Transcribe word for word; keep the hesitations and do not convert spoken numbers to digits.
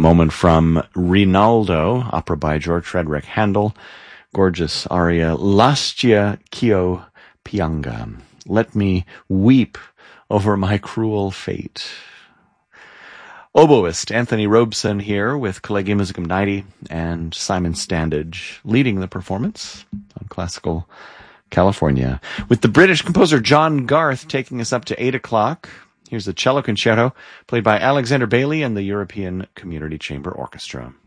moment from Rinaldo, opera by George Frederick Handel, gorgeous aria, Lascia ch'io pianga. Let me weep over my cruel fate. Oboist Anthony Robeson here with Collegium Musicum ninety and Simon Standage leading the performance on Classical California, with the British composer John Garth taking us up to eight o'clock. Here's the cello concerto played by Alexander Bailey and the European Community Chamber Orchestra.